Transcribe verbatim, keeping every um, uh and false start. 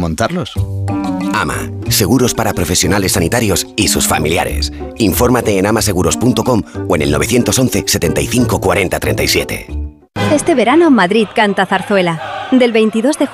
montarlos. AMA, seguros para profesionales sanitarios y sus familiares. Infórmate en amaseguros punto com o en el nueve once, setenta y cinco, cuarenta, treinta y siete. Este verano Madrid canta zarzuela. Del veintidós de